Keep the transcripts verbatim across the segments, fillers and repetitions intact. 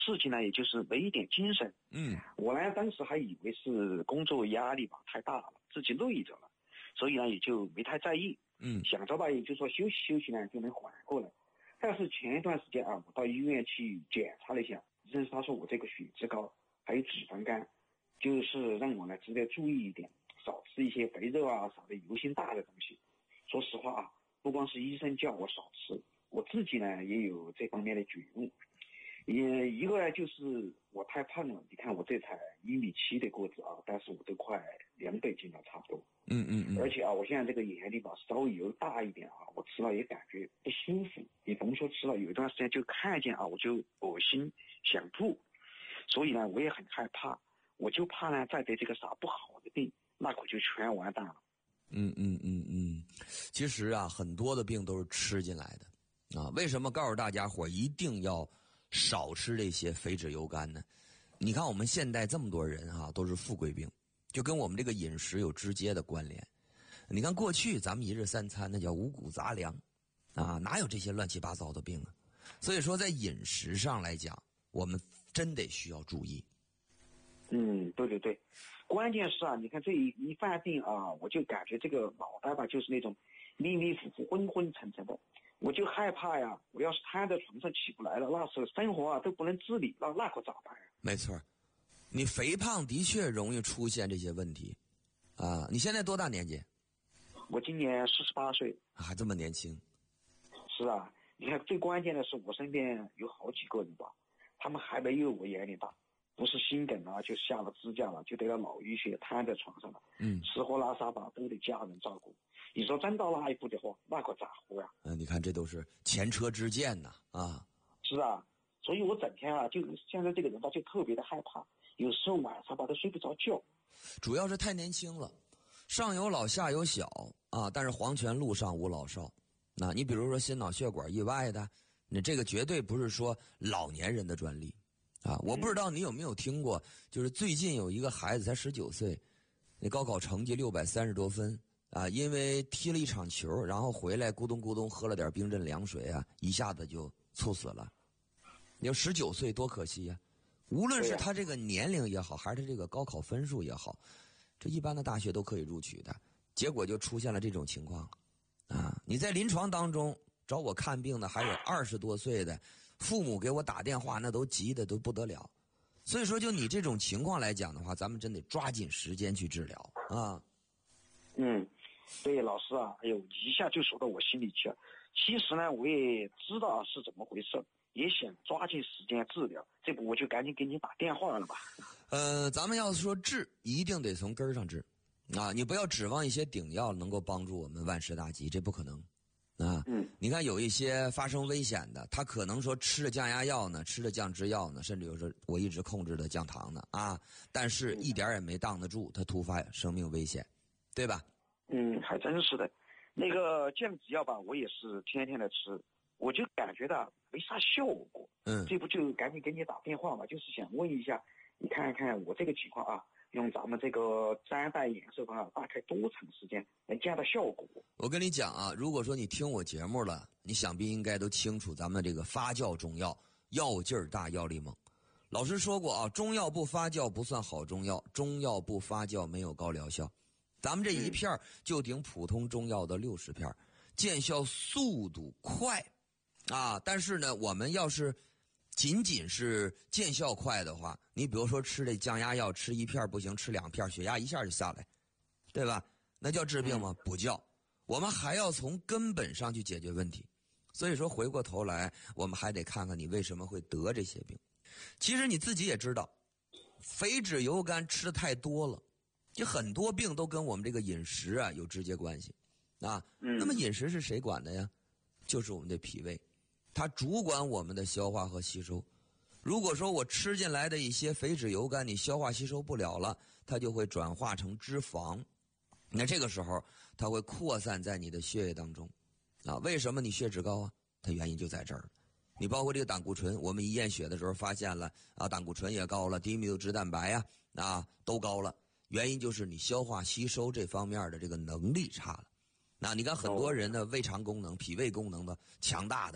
事情呢，也就是没一点精神。 嗯， 我呢当时还以为是工作压力吧太大了，自己累着了，所以呢也就没太在意。 嗯， 想着吧，也就说休息休息呢就能缓过来。但是前一段时间啊，我到医院去检查了一下，医生他说我这个血脂高，还有脂肪肝，就是让我呢值得注意一点，少吃一些肥肉啊，少的油性大的东西。说实话啊，不光是医生叫我少吃，我自己呢也有这方面的觉悟。也一个呢就是我太胖了，你看我这才一米七的个子啊，但是我都快两百斤了差不多。 嗯嗯嗯。 而且啊，我现在这个眼里吧稍微油大一点啊，我吃了也感觉不舒服。你甭说吃了，有一段时间就看见啊我就恶心想吐，所以呢我也很害怕，我就怕呢再得这个啥不好的病，那可就全完蛋了。 嗯嗯嗯嗯，其实啊，很多的病都是吃进来的啊。为什么告诉大家伙一定要少吃这些肥脂油甘呢？你看我们现代这么多人哈、啊，都是富贵病，就跟我们这个饮食有直接的关联。你看过去咱们一日三餐那叫五谷杂粮啊，哪有这些乱七八糟的病啊？所以说在饮食上来讲，我们真得需要注意。 嗯，对对对，关键是啊，你看这一一犯病啊，我就感觉这个脑袋吧，就是那种迷迷糊糊、昏昏沉沉的，我就害怕呀。我要是瘫在床上起不来了，那时候生活啊都不能自理，那那可咋办呀？ 没错，你肥胖的确容易出现这些问题啊。你现在多大年纪？ 我今年四十八岁， 还这么年轻。 是啊，你看最关键的是我身边有好几个人吧，他们还没有我眼里大。不是心梗啊，就下了支架了，就得了脑淤血，瘫在床上了。 嗯， 吃喝拉撒吧都得家人照顾。你说真到那一步的话，那可咋活呀？ 嗯，你看这都是前车之鉴呐啊。 是啊，所以我整天啊，就现在这个人吧，就特别的害怕，有时候晚上吧都睡不着觉。 主要是太年轻了，上有老下有小啊，但是黄泉路上无老少。那你比如说心脑血管意外的，你这个绝对不是说老年人的专利。啊，我不知道你有没有听过，就是最近有一个孩子才十九岁，那高考成绩六百三十多分啊，因为踢了一场球，然后回来咕咚咕咚喝了点冰镇凉水啊，一下子就猝死了。你说十九岁多可惜呀、啊！无论是他这个年龄也好，还是他这个高考分数也好，这一般的大学都可以录取的，结果就出现了这种情况啊！你在临床当中找我看病的还有二十多岁的。父母给我打电话，那都急得都不得了，所以说就你这种情况来讲的话，咱们真得抓紧时间去治疗啊。 嗯，对，老师啊，哎呦，一下就说到我心里去了。其实呢，我也知道是怎么回事，也想抓紧时间治疗，这不我就赶紧给你打电话了吧。 呃，咱们要说治，一定得从根儿上治啊，你不要指望一些顶药能够帮助我们万事大吉，这不可能。啊， 嗯， 你看有一些发生危险的，他可能说吃了降压药呢，吃了降脂药呢，甚至有时候我一直控制的降糖呢啊，但是一点也没挡得住他突发生命危险，对吧？ 嗯，还真是的。那个降脂药吧，我也是天天的吃，我就感觉到没啥效果。 嗯， 这不就赶紧给你打电话嘛，就是想问一下，你看看我这个情况啊。用咱们这个三代衍寿方大概多长时间能见到效果？ 我跟你讲啊，如果说你听我节目了，你想必应该都清楚咱们这个发酵中药，药劲儿大，药力猛。老师说过啊，中药不发酵不算好中药，中药不发酵没有高疗效。咱们这一片就顶普通中药的六十片，见效速度快啊！但是呢，我们要是仅仅是见效快的话，你比如说吃这降压药，吃一片不行，吃两片血压一下就下来，对吧？那叫治病吗？不叫。我们还要从根本上去解决问题。所以说回过头来，我们还得看看你为什么会得这些病。其实你自己也知道，肥脂油甘吃的太多了，就很多病都跟我们这个饮食啊有直接关系啊。那么饮食是谁管的呀？就是我们的脾胃。它主管我们的消化和吸收。如果说我吃进来的一些肥脂油甘你消化吸收不了了，它就会转化成脂肪，那这个时候它会扩散在你的血液当中啊。为什么你血脂高啊？它原因就在这儿。你包括这个胆固醇，我们一验血的时候发现了啊，胆固醇也高了，低密度脂蛋白呀 啊, 啊都高了，原因就是你消化吸收这方面的这个能力差了。那你看很多人的胃肠功能、脾胃功能的强大的，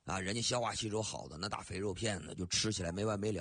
啊，人家消化吸收好的那大肥肉片呢，就吃起来没完没了。